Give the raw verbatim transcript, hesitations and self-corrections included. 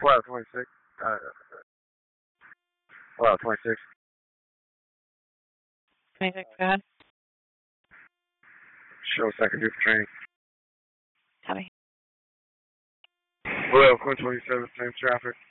Wow, twenty-six. Uh, wow, twenty-six. twenty-six, go ahead. Show second due for training. Copy. Well, one twenty-seven, same traffic.